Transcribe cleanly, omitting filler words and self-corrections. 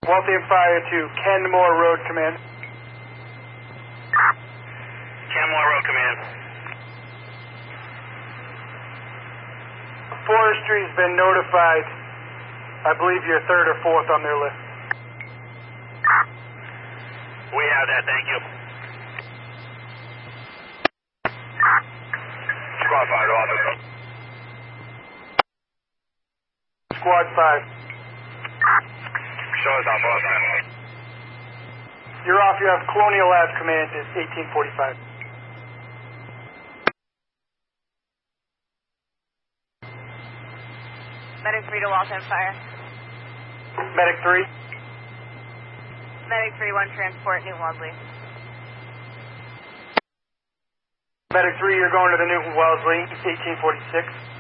Waltham Fire to Kenmore Road Command. Kenmore Road Command. Forestry's been notified. I believe you're third or fourth on their list. We have that, thank you. Squad 5 to officer. Squad 5. Show us off, Austin. You're off. You have Colonial Ave command is 1845. Medic 3 to Waltham Fire. Medic 3. Medic 3-1 transport Newton Wellesley. Medic 3, you're going to the Newton Wellesley, 1846.